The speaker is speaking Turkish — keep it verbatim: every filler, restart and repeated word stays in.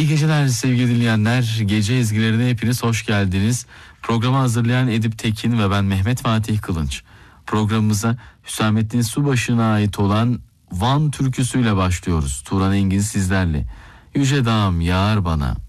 İyi geceler sevgili dinleyenler. Gece ezgilerine hepiniz hoş geldiniz. Programı hazırlayan Edip Tekin ve ben Mehmet Fatih Kılınç. Programımıza Hüsamettin Subaşı'na ait olan Van türküsüyle başlıyoruz. Turan Engin sizlerle. Yüce dağım yağar bana,